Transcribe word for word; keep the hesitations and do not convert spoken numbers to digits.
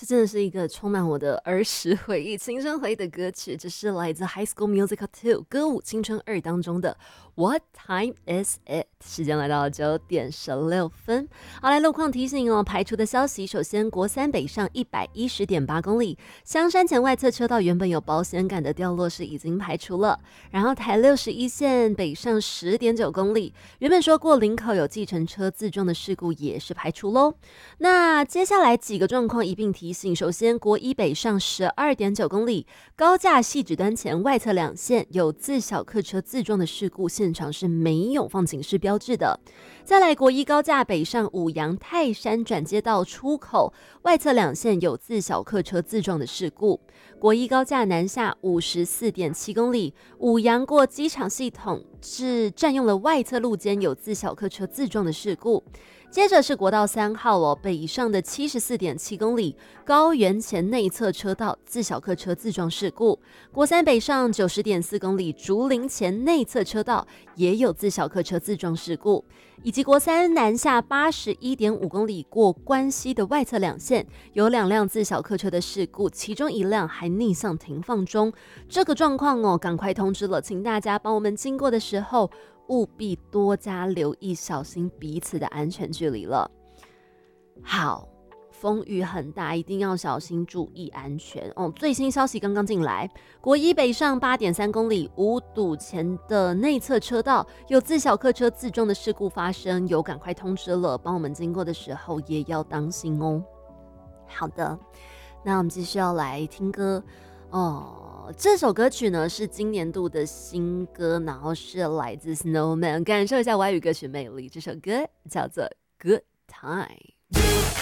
这真的是一个充满我的儿时回忆、青春回忆的歌曲，这是来自《High School Musical 二》歌舞青春二当中的 What Time Is It？ 时间来到了九点十六分。好，来路况提醒哦，排除的消息。首先，国三北上一百一十点八公里，香山前外侧车道原本有保险杆的掉落是已经排除了。然后台六十一线北上十点九公里，原本说过林口有计程车自撞的事故也是排除喽。那接下来几个状况一并提醒。首先，国一北上十二点九公里，高架汐止端前外侧两线有自小客车自撞的事故，现场是没有放警示标志的。再来，国一高架北上五杨泰山转接道出口外侧两线有自小客车自撞的事故。国一高架南下五十四点七公里，五杨过机场系统是占用了外侧路肩有自小客车自撞的事故。接着是国道三号哦，北上的七十四点七公里，高原前内侧车道自小客车自撞事故。国三北上九十点四公里，竹林前内侧车道也有自小客车自撞事故。以及国三南下八十一点五公里，过关西的外侧两线有两辆自小客车的事故，其中一辆还逆向停放中。这个状况哦，赶快通知了，请大家帮我们经过的时候务必多加留意，小心彼此的安全距离了。好，风雨很大，一定要小心注意安全哦。最新消息刚刚进来，国一北上八点三公里，五堵前的内侧车道有自小客车自撞的事故发生，有赶快通知了，帮我们经过的时候也要当心哦。好的，那我们继续要来听歌哦。这首歌曲呢是今年度的新歌，然后是来自 Snowman， 感受一下外语歌曲魅力。这首歌叫做 Good Time。